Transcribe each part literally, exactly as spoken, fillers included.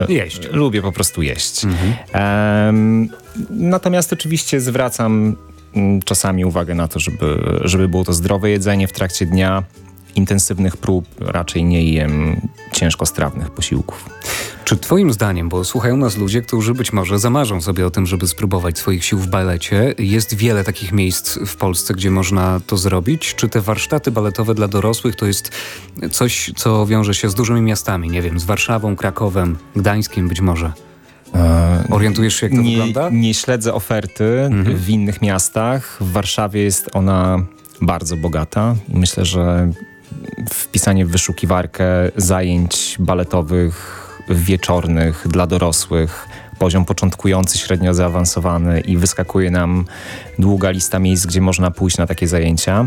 Jeść. Lubię po prostu jeść. Mhm. Um, natomiast oczywiście zwracam czasami uwagę na to, żeby, żeby było to zdrowe jedzenie w trakcie dnia. Intensywnych prób raczej nie jem ciężkostrawnych posiłków. Czy twoim zdaniem, bo słuchają nas ludzie, którzy być może zamarzą sobie o tym, żeby spróbować swoich sił w balecie, jest wiele takich miejsc w Polsce, gdzie można to zrobić? Czy te warsztaty baletowe dla dorosłych to jest coś, co wiąże się z dużymi miastami? Nie wiem, z Warszawą, Krakowem, Gdańskiem być może? Orientujesz się, jak to nie, wygląda? Nie śledzę oferty mhm. w innych miastach. W Warszawie jest ona bardzo bogata i myślę, że wpisanie w wyszukiwarkę zajęć baletowych, wieczornych dla dorosłych, poziom początkujący, średnio zaawansowany i wyskakuje nam długa lista miejsc, gdzie można pójść na takie zajęcia.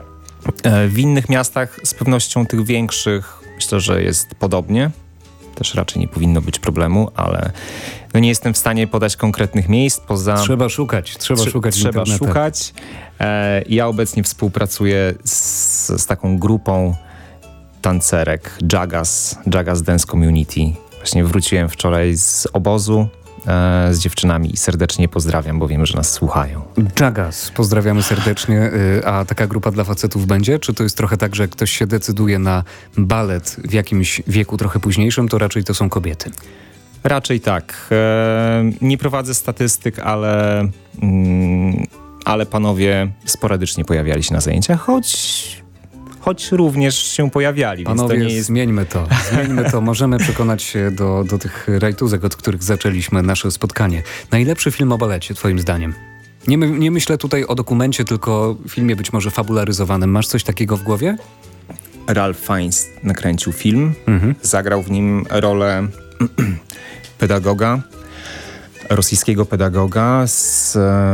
W innych miastach z pewnością tych większych myślę, że jest podobnie. Też raczej nie powinno być problemu, ale no nie jestem w stanie podać konkretnych miejsc poza... Trzeba szukać, trzeba Trze- szukać w Trzeba internetach. szukać. E, ja obecnie współpracuję z, z taką grupą tancerek Jagas, Jagas Dance Community. Właśnie wróciłem wczoraj z obozu e, z dziewczynami i serdecznie pozdrawiam, bo wiem, że nas słuchają. Jagas, pozdrawiamy serdecznie. A taka grupa dla facetów będzie? Czy to jest trochę tak, że jak ktoś się decyduje na balet w jakimś wieku trochę późniejszym, to raczej to są kobiety? Raczej tak. E, nie prowadzę statystyk, ale, mm, ale panowie sporadycznie pojawiali się na zajęciach, choć, choć również się pojawiali. Panowie, więc to nie jest... zmieńmy to. Zmieńmy to. Możemy przekonać się do, do tych rajtuzek, od których zaczęliśmy nasze spotkanie. Najlepszy film o balecie, twoim zdaniem? Nie, my, nie myślę tutaj o dokumencie, tylko filmie być może fabularyzowanym. Masz coś takiego w głowie? Ralph Fiennes nakręcił film. Mhm. Zagrał w nim rolę pedagoga, rosyjskiego pedagoga z,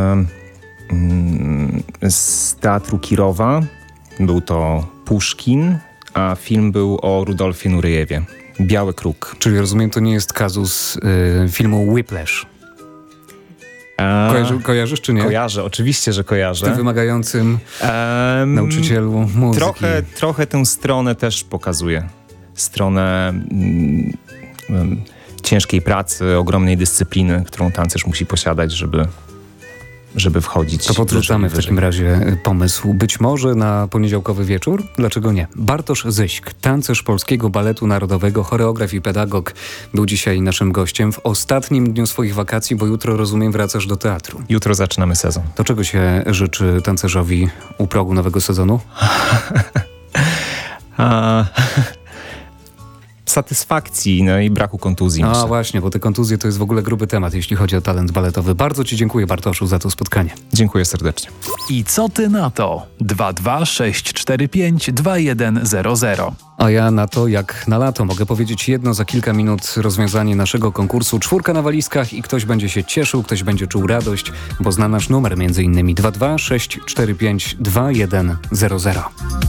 z Teatru Kirowa. Był to Puszkin, a film był o Rudolfie Nurejewie. Biały Kruk. Czyli rozumiem, to nie jest kazus y, filmu Whiplash. A, Kojarzy, kojarzysz czy nie? Kojarzę, oczywiście, że kojarzę. W tym wymagającym um, nauczycielu muzyki. Trochę, trochę tę stronę też pokazuje. Stronę mm, mm, ciężkiej pracy, ogromnej dyscypliny, którą tancerz musi posiadać, żeby, żeby wchodzić. To podrzucamy w takim razie pomysł. Być może na poniedziałkowy wieczór? Dlaczego nie? Bartosz Zyśk, tancerz Polskiego Baletu Narodowego, choreograf i pedagog, był dzisiaj naszym gościem w ostatnim dniu swoich wakacji, bo jutro, rozumiem, wracasz do teatru. Jutro zaczynamy sezon. To czego się życzy tancerzowi u progu nowego sezonu? A... satysfakcji, no i braku kontuzji. A myślę. właśnie, bo te kontuzje to jest w ogóle gruby temat, jeśli chodzi o talent baletowy. Bardzo ci dziękuję, Bartoszu, za to spotkanie. Dziękuję serdecznie. I co ty na to? dwa dwa sześć cztery pięć dwa jeden zero zero. A ja na to, jak na lato, mogę powiedzieć jedno za kilka minut rozwiązanie naszego konkursu. Czwórka na walizkach i ktoś będzie się cieszył, ktoś będzie czuł radość, bo zna nasz numer między innymi dwa dwa sześć cztery pięć dwa jeden zero zero.